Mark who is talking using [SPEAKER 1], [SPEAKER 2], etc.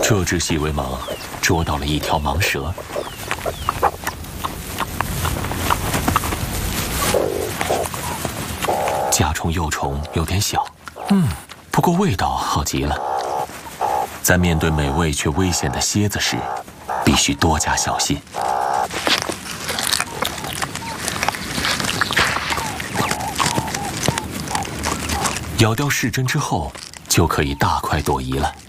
[SPEAKER 1] 这只细尾蟒捉到了一条蟒蛇。甲虫幼虫有点小，不过味道好极了。在面对美味却危险的蝎子时，必须多加小心。咬掉视针之后，就可以大快朵颐了。